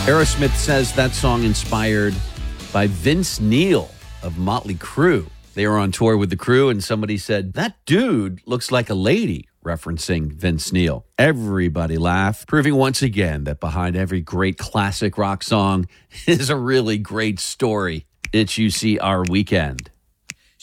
Aerosmith says that song inspired by Vince Neil of Motley Crue. They were on tour with the Crue, and somebody said, "That dude looks like a lady," referencing Vince Neil. Everybody laughed, proving once again that behind every great classic rock song is a really great story. It's UCR Weekend.